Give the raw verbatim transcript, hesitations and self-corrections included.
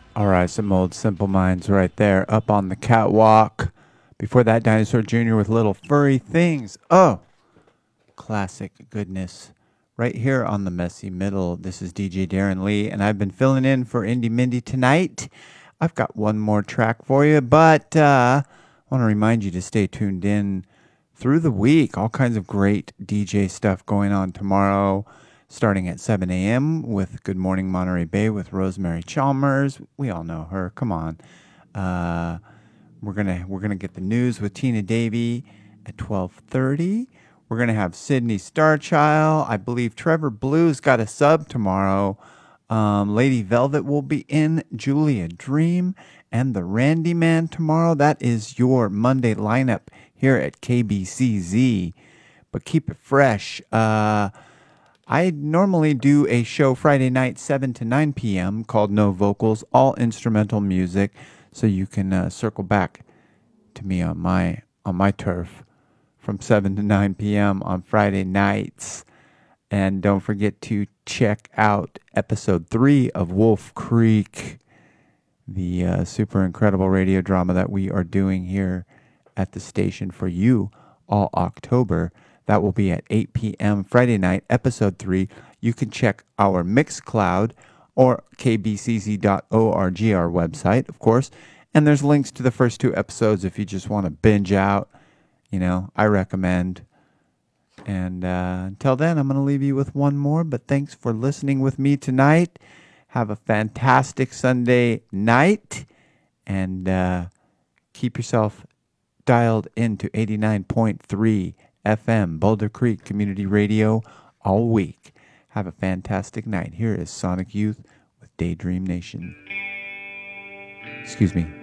All right, some old Simple Minds right there up on the catwalk. Before that, Dinosaur Junior with Little Furry Things. Oh, classic goodness. Right here on the Messy Middle. This is D J Darren Lee, and I've been filling in for Indy Mindy tonight. I've got one more track for you, but uh, I want to remind you to stay tuned in through the week. All kinds of great D J stuff going on tomorrow, starting at seven a.m. with Good Morning Monterey Bay with Rosemary Chalmers. We all know her. Come on. Uh, we're gonna we're gonna get the news with Tina Davey at twelve thirty. We're gonna have Sydney Starchild. I believe Trevor Blue's got a sub tomorrow. Um, Lady Velvet will be in. Julia Dream and the Randy Man tomorrow. That is your Monday lineup here at K B C Z. But keep it fresh. Uh, I normally do a show Friday night, seven to nine p.m. called No Vocals, all instrumental music. So you can uh, circle back to me on my on my turf from seven to nine p.m. on Friday nights. And don't forget to check out episode three of Wolf Creek, the uh, super incredible radio drama that we are doing here at the station for you all October. That will be at eight p.m. Friday night, episode three. You can check our Mixcloud or k b c z dot org, our website, of course. And there's links to the first two episodes if you just want to binge out. You know, I recommend. And uh, until then, I'm going to leave you with one more. But thanks for listening with me tonight. Have a fantastic Sunday night. And uh, keep yourself dialed into eighty-nine point three F M, Boulder Creek Community Radio, all week. Have a fantastic night. Here is Sonic Youth with Daydream Nation. Excuse me.